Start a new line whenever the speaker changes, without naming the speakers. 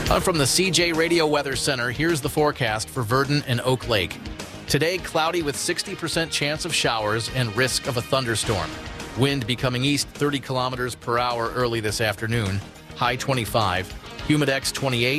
From the CJ Radio Weather Center, here's the forecast for Verdon and Oak Lake. Today, cloudy with 60% chance of showers and risk of a thunderstorm. Wind becoming east 30 kilometers per hour early this afternoon. High 25. Humidex 28.